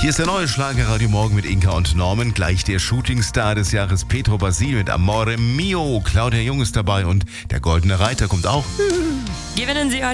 Hier ist der neue Schlager Radio Morgen mit Inka und Norman. Gleich der Shootingstar des Jahres Pedro Basil mit Amore Mio. Claudia Jung ist dabei und der Goldene Reiter kommt auch. Gewinnen Sie heute